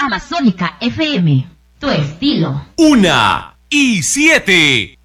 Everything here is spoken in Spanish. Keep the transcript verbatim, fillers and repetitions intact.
Amazónica F M, tu estilo. Una y siete.